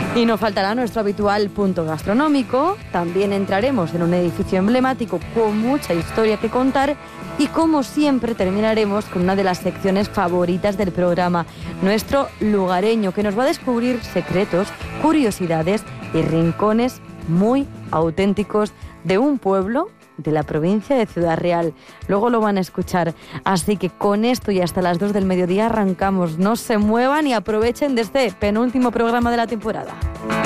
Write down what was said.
Y nos faltará nuestro habitual punto gastronómico. También entraremos en un edificio emblemático con mucha historia que contar. Y como siempre terminaremos con una de las secciones favoritas del programa, nuestro lugareño, que nos va a descubrir secretos, curiosidades y rincones muy auténticos de un pueblo de la provincia de Ciudad Real. Luego lo van a escuchar. Así que con esto y hasta las 2 del mediodía arrancamos. No se muevan y aprovechen de este penúltimo programa de la temporada.